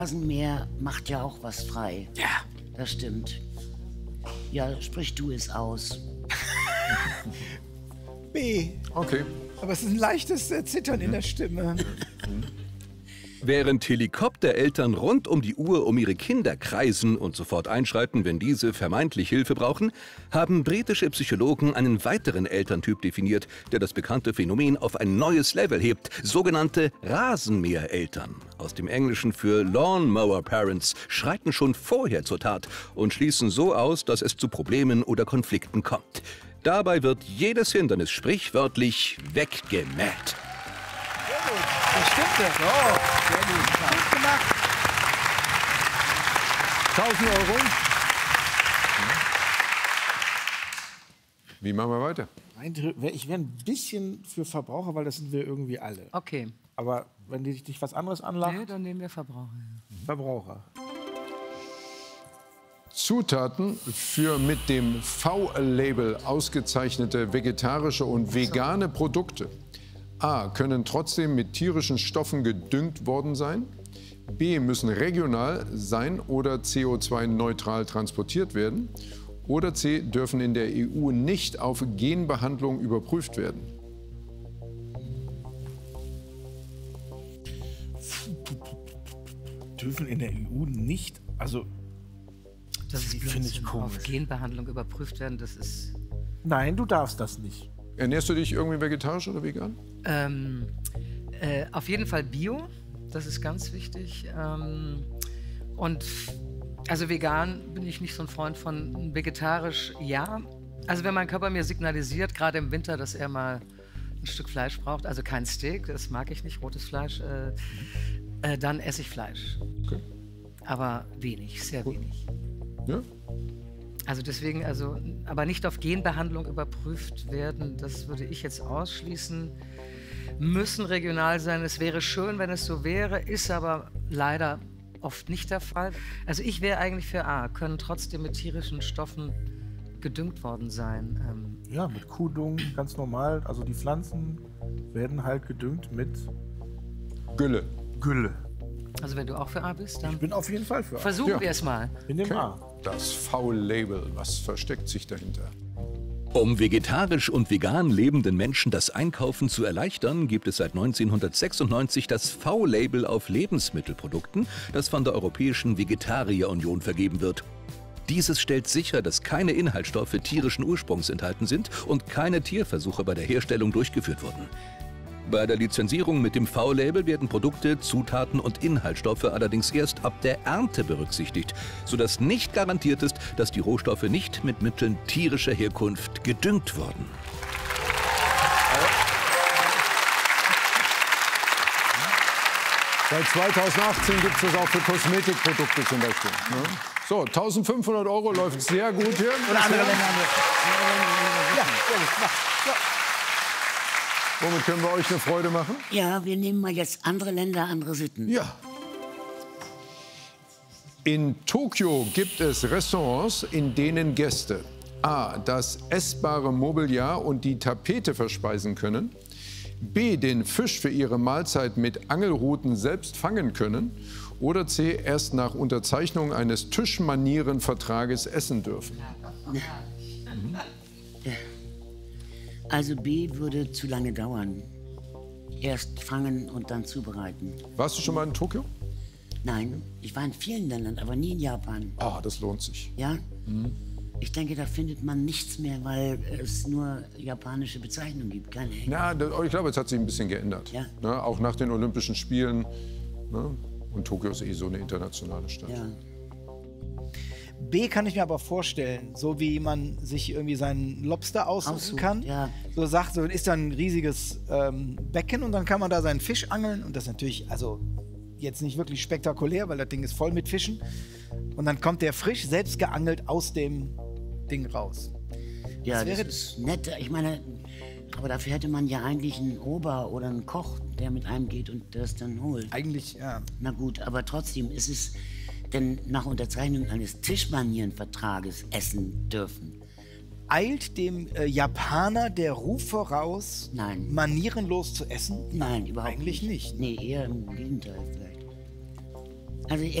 Rasenmäher macht ja auch was frei. Ja. Das stimmt. Ja, sprich du es aus. B. Okay. Aber es ist ein leichtes Zittern in der Stimme. Während Helikoptereltern rund um die Uhr um ihre Kinder kreisen und sofort einschreiten, wenn diese vermeintlich Hilfe brauchen, haben britische Psychologen einen weiteren Elterntyp definiert, der das bekannte Phänomen auf ein neues Level hebt, sogenannte Rasenmähereltern. Aus dem Englischen für Lawnmower Parents schreiten schon vorher zur Tat und schließen so aus, dass es zu Problemen oder Konflikten kommt. Dabei wird jedes Hindernis sprichwörtlich weggemäht. Das stimmt ja. Oh, sehr gut. Gut gemacht. 1000 Euro. Wie machen wir weiter? Ich wäre ein bisschen für Verbraucher, weil das sind wir irgendwie alle. Okay. Aber wenn dich was anderes anlacht, Nee, dann nehmen wir Verbraucher. Verbraucher. Zutaten für mit dem V-Label ausgezeichnete vegetarische und vegane Produkte. A. Können trotzdem mit tierischen Stoffen gedüngt worden sein. B. Müssen regional sein oder CO2-neutral transportiert werden. Oder C. Dürfen in der EU nicht auf Genbehandlung überprüft werden. Dürfen in der EU nicht, also Das ist finde ich Blödsinn. komisch. Auf Genbehandlung überprüft werden, das ist... Nein, du darfst das nicht. Ernährst du dich irgendwie vegetarisch oder vegan? Auf jeden Fall Bio, das ist ganz wichtig. Und also vegan bin ich nicht so ein Freund von. Vegetarisch, ja. Also wenn mein Körper mir signalisiert, gerade im Winter, dass er mal ein Stück Fleisch braucht, also kein Steak, das mag ich nicht, rotes Fleisch, dann esse ich Fleisch. Okay. Aber wenig, sehr wenig. Ja? Also deswegen, aber nicht auf Genbehandlung überprüft werden, das würde ich jetzt ausschließen. Müssen regional sein. Es wäre schön, wenn es so wäre, ist aber leider oft nicht der Fall. Also ich wäre eigentlich für A, können trotzdem mit tierischen Stoffen gedüngt worden sein. Ja, mit Kuhdung, ganz normal. Also die Pflanzen werden halt gedüngt mit Gülle. Gülle. Also wenn du auch für A bist, dann Ich bin auf jeden Fall für. versuchen Ja. wir es mal. In dem A. Das V-Label, was versteckt sich dahinter? Um vegetarisch und vegan lebenden Menschen das Einkaufen zu erleichtern, gibt es seit 1996 das V-Label auf Lebensmittelprodukten, das von der Europäischen Vegetarier-Union vergeben wird. Dieses stellt sicher, dass keine Inhaltsstoffe tierischen Ursprungs enthalten sind und keine Tierversuche bei der Herstellung durchgeführt wurden. Bei der Lizenzierung mit dem V-Label werden Produkte, Zutaten und Inhaltsstoffe allerdings erst ab der Ernte berücksichtigt, sodass nicht garantiert ist, dass die Rohstoffe nicht mit Mitteln tierischer Herkunft gedüngt wurden. Seit 2018 gibt es das auch für Kosmetikprodukte zum Beispiel. Ne? So, 1500 Euro läuft sehr gut hier. Oder andere Länder. Ja, Womit können wir euch eine Freude machen? Ja, wir nehmen mal jetzt andere Länder, andere Sitten. Ja. In Tokio gibt es Restaurants, in denen Gäste A. das essbare Mobiliar und die Tapete verspeisen können, B. den Fisch für ihre Mahlzeit mit Angelruten selbst fangen können oder C. erst nach Unterzeichnung eines Tischmanierenvertrages essen dürfen. Also B würde zu lange dauern. Erst fangen und dann zubereiten. Warst du schon mal in Tokio? Nein, ich war in vielen Ländern, aber nie in Japan. Ah, das lohnt sich. Ja? Ich denke, da findet man nichts mehr, weil es nur japanische Bezeichnungen gibt, keine Englisch. Na, ich glaube, es hat sich ein bisschen geändert. Ja. Ne, auch nach den Olympischen Spielen. Ne? Und Tokio ist eh so eine internationale Stadt. Ja. B kann ich mir aber vorstellen, so wie man sich irgendwie seinen Lobster aussuchen Aussuchen, kann. ja. So sagt, so ist da ein riesiges Becken und dann kann man da seinen Fisch angeln und das ist natürlich, also jetzt nicht wirklich spektakulär, weil das Ding ist voll mit Fischen. Und dann kommt der frisch selbst geangelt aus dem Ding raus. Ja, wäre- das ist nett. Ich meine, aber dafür hätte man ja eigentlich einen Ober oder einen Koch, der mit einem geht und das dann holt. Eigentlich, ja. Na gut, aber trotzdem ist es denn nach Unterzeichnung eines Tischmanierenvertrages essen dürfen. Eilt dem Japaner der Ruf voraus, Nein. manierenlos zu essen? Nein, überhaupt Eigentlich nicht. Nee, eher im Gegenteil vielleicht. Also